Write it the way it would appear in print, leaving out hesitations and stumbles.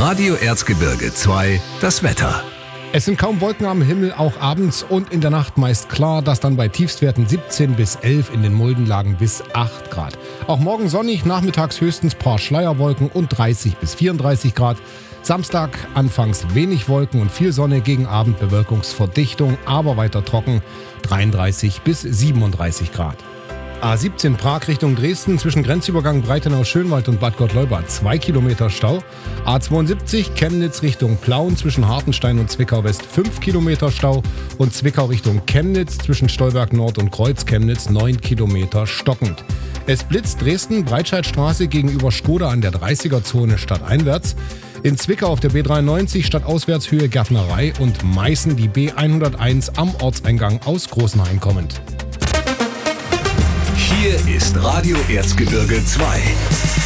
Radio Erzgebirge 2, das Wetter. Es sind kaum Wolken am Himmel, auch abends und in der Nacht meist klar, das dann bei Tiefstwerten 17 bis 11, in den Muldenlagen bis 8 Grad. Auch morgen sonnig, nachmittags höchstens paar Schleierwolken und 30 bis 34 Grad. Samstag anfangs wenig Wolken und viel Sonne, gegen Abend Bewölkungsverdichtung, aber weiter trocken, 33 bis 37 Grad. A17 Prag Richtung Dresden, zwischen Grenzübergang Breitenau-Schönwald und Bad Gott-Leubad 2 Kilometer Stau. A72 Chemnitz Richtung Plauen, zwischen Hartenstein und Zwickau West 5 Kilometer Stau. Und Zwickau Richtung Chemnitz, zwischen Stolberg Nord und Kreuz Chemnitz 9 Kilometer stockend. Es blitzt Dresden, Breitscheidstraße gegenüber Skoda an der 30er-Zone stadteinwärts. In Zwickau auf der B93 stadtauswärtshöhe Gärtnerei und Meißen die B101 am Ortseingang aus Großenhain kommend. Hier ist Radio Erzgebirge 2.